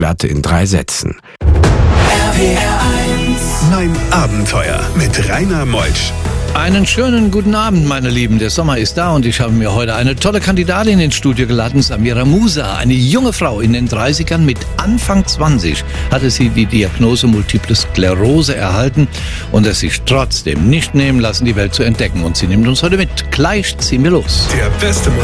Werte in 3 Sätzen. Mein Abenteuer mit Rainer Meutsch. Einen schönen guten Abend, meine Lieben. Der Sommer ist da und ich habe mir heute eine tolle Kandidatin ins Studio geladen, Samira Musa. Eine junge Frau in den 30ern mit Anfang 20 hatte sie die Diagnose Multiple Sklerose erhalten und es sich trotzdem nicht nehmen lassen, die Welt zu entdecken. Und sie nimmt uns heute mit. Gleich ziehen wir los. Der beste